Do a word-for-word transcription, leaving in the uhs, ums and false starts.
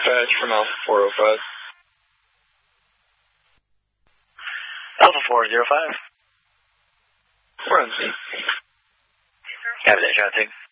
dispatch from Alpha four oh five. Alpha four oh five. We're on scene. Copy that, shot two.